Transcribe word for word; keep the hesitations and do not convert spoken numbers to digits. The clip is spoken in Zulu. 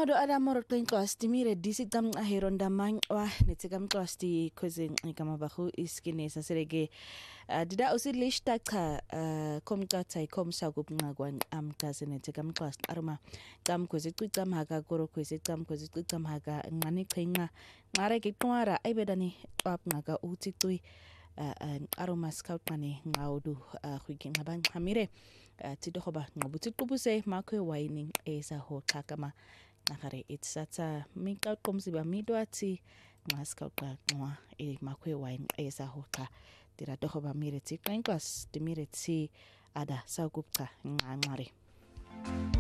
Ngawdo adamoro klinqwas timire disikam ahironda mangwa netikam qwas di kozeng ikamabahu iskinesa serege dida usilishta cha komqatha ikomsha kubnqakwa amqase netikam qwas aruma qam kozicicam haka koro kozicam kozicicam haka ngani qhinqa ngare kiqwara ayibedani qabnqaka uticui aroma skawtani ngawdu khwiki ngabanqhamire tidohoba ngobutiqubuse makwe wining esa ho chakama nakare itsatsa minka qomsiba midwati ngaskawqa nwa e makwe wine esa ho cha tira dohoba mire ti qenqas timire ti ada sawkupcha nganqare